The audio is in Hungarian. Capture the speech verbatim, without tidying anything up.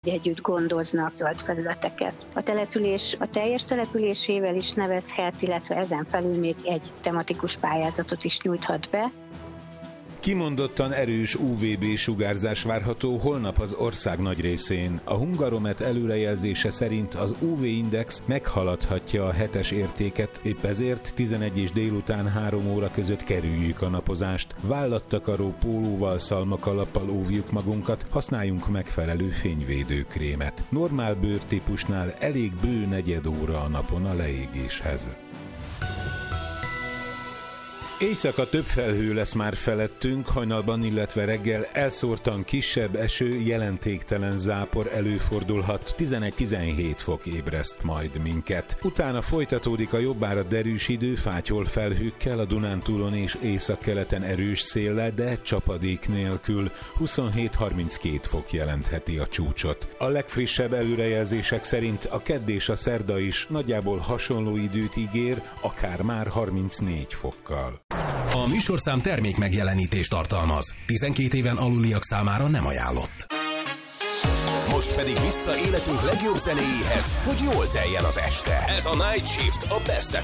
együtt gondoznak zöld felületeket. A település a teljes településével is nevezhet, illetve ezen felül még egy tematikus pályázatot is nyújthat be. Kimondottan erős u vé bé sugárzás várható holnap az ország nagy részén. A Hungaromet előrejelzése szerint az u vé-index meghaladhatja a hetes értéket, épp ezért tizenegy és délután három óra között kerüljük a napozást. Vállattakaró pólóval, szalmakalappal óvjuk magunkat, használjunk megfelelő fényvédőkrémet. Normál bőrtípusnál elég bő negyed óra a napon a leégéshez. Éjszaka több felhő lesz már felettünk, hajnalban, illetve reggel elszórtan kisebb eső, jelentéktelen zápor előfordulhat, tizenegy-tizenhét fok ébreszt majd minket. Utána folytatódik a jobbára derűs idő, fátyol felhőkkel, a Dunántúlon és északkeleten erős széllel, de csapadék nélkül, huszonhét-harminckét fok jelentheti a csúcsot. A legfrissebb előrejelzések szerint a kedd és a szerda is nagyjából hasonló időt ígér, akár már harmincnégy fokkal. A műsorszám termék megjelenítést tartalmaz. tizenkét éven aluliak számára nem ajánlott. Most pedig vissza életünk legjobb zenéjéhez, hogy jól teljen az este. Ez a Night Shift a Best ef